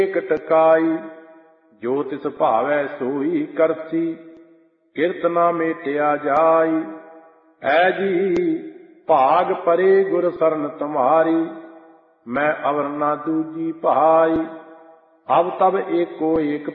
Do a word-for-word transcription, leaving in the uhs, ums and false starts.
ਏਕ ਟਕਾਈ। ਜੋ ਤਿਸ ਭਾਵੈ ਸੋਈ ਕਰਸੀ, ਕਿਰਤ ਨਾ ਮੇਟਿਆ ਜਾਈ। ਐ ਜੀ ਭਾਗ ਪਰੇ ਗੁਰ ਸਰਨ ਤੁਮਾਰੀ, ਮੈਂ ਅਵਰ ਨਾ ਦੂਜੀ ਭਾਈ। ਅਬ ਤਬ ਏਕੋ ਏਕ